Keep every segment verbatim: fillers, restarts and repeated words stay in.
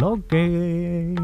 Logge.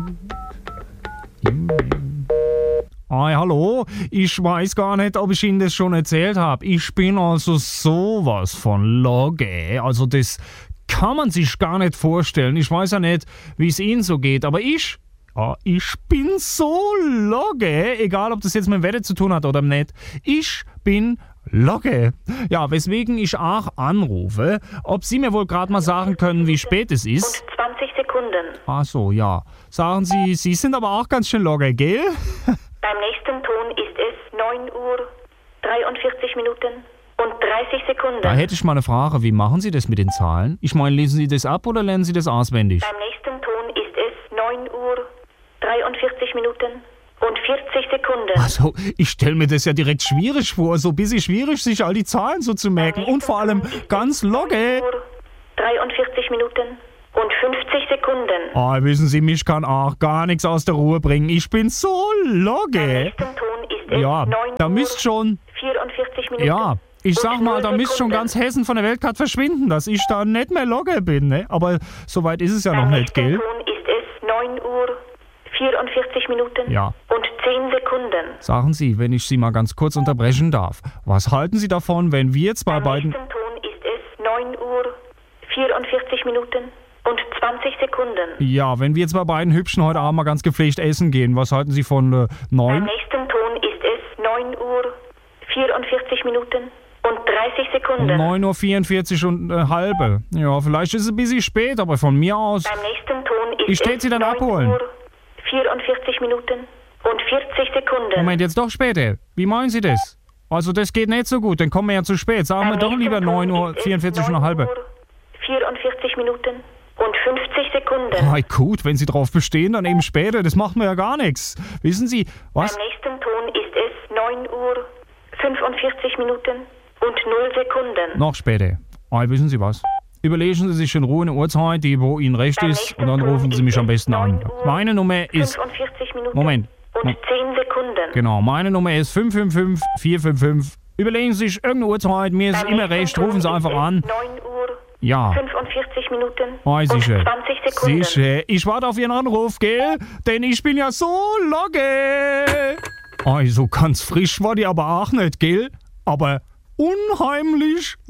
Hi, hallo. Ich weiß gar nicht, ob ich Ihnen das schon erzählt habe. Ich bin also sowas von Logge. Also das kann man sich gar nicht vorstellen. Ich weiß ja nicht, wie es Ihnen so geht, aber ich... Ja, ich bin so Logge, egal ob das jetzt mit dem Wetter zu tun hat oder nicht. Ich bin Logge. Ja, weswegen ich auch anrufe, ob Sie mir wohl gerade mal sagen können, wie spät es ist. Und zwanzig Sekunden. Ach so, ja. Sagen Sie, Sie sind aber auch ganz schön Logge, gell? Beim nächsten Ton ist es neun Uhr dreiundvierzig Minuten und dreißig Sekunden. Da hätte ich mal eine Frage, wie machen Sie das mit den Zahlen? Ich meine, lesen Sie das ab oder lernen Sie das auswendig? Beim nächsten Ton ist es neun Uhr dreiundvierzig Minuten und vierzig Sekunden. Also, ich stelle mir das ja direkt schwierig vor, so ein bisschen schwierig, sich all die Zahlen so zu merken und vor allem ganz Logge. neun Uhr dreiundvierzig Minuten und fünfzig Sekunden. Ah, wissen Sie, mich kann auch gar nichts aus der Ruhe bringen. Ich bin so Beim Logge. nächsten Ton ist es Ja, neun da Uhr müsst schon, vierundvierzig Minuten. ja, ich sag und mal, da null müsst schon Sekunden. ganz Hessen von der Weltkarte verschwinden, dass ich da nicht mehr Logge bin, ne? Aber so weit ist es ja noch Beim nicht, nächsten gell? Ton ist es neun Uhr vierundvierzig Minuten Ja. und zehn Sekunden. Sagen Sie, wenn ich Sie mal ganz kurz unterbrechen darf, was halten Sie davon, wenn wir zwei Beim beiden... nächsten Ton ist es neun Uhr vierundvierzig Minuten und zwanzig Sekunden. Ja, wenn wir zwei beiden Hübschen heute Abend mal ganz gepflegt essen gehen, was halten Sie von äh, Beim neun? nächsten Ton ist es neun Uhr vierundvierzig Minuten und dreißig Sekunden. neun Uhr vierundvierzig und äh, halbe. Ja, vielleicht ist es ein bisschen spät, aber von mir aus... Beim nächsten Ton ist Ich steh es Sie dann neun abholen. Uhr vierundvierzig Minuten und vierzig Sekunden. Moment, jetzt doch später. Wie meinen Sie das? Also das geht nicht so gut, dann kommen wir ja zu spät. Sagen wir Beim doch nächsten lieber Ton neun Uhr ist es vierundvierzig und eine halbe. neun Uhr vierundvierzig Minuten und fünfzig Sekunden. Ah, gut, wenn Sie drauf bestehen, dann eben später. Das macht mir ja gar nichts. Wissen Sie, was? Beim nächsten Ton ist es neun Uhr fünfundvierzig Minuten und null Sekunden. Noch später. Ah, wissen Sie was? Überlegen Sie sich in Ruhe eine Uhrzeit, die wo Ihnen recht Beim ist, nächsten und dann Ton rufen Sie ist mich am es besten an. neun Uhr Meine Nummer ist... fünfundvierzig Minuten Moment. und zehn Sekunden. Genau, meine Nummer ist fünf fünf fünf vier fünf fünf. Überlegen Sie sich irgendeine Uhrzeit, mir ist es Beim immer nächsten recht, Ton rufen Sie ist einfach es an. neun Uhr Ja. fünfundvierzig Minuten Ah, und sicher. zwanzig Sekunden. Sicher. Ich warte auf Ihren Anruf, gell? Denn ich bin ja so Logge. Also ganz frisch war die aber auch nicht, gell? Aber unheimlich